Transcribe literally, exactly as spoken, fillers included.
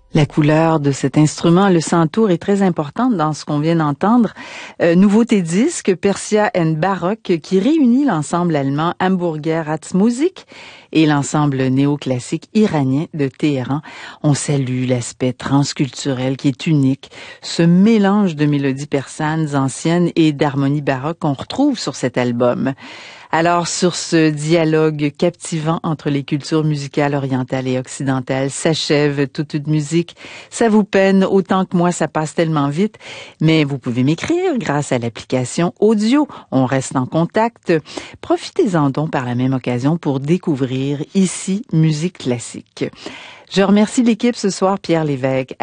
La couleur de cet instrument, le santour, est très importante dans ce qu'on vient d'entendre. Euh, nouveauté disque, Persia and Baroque, qui réunit l'ensemble allemand Hamburger Ratsmusik et l'ensemble néoclassique iranien de Téhéran. On salue l'aspect transculturel qui est unique, ce mélange de mélodies persanes anciennes et d'harmonies baroques qu'on retrouve sur cet album. Alors, sur ce dialogue captivant entre les cultures musicales orientales et occidentales, s'achève toute une musique. Ça vous peine autant que moi, ça passe tellement vite. Mais vous pouvez m'écrire grâce à l'application audio. On reste en contact. Profitez-en donc par la même occasion pour découvrir ici Musique classique. Je remercie l'équipe ce soir, Pierre Lévesque,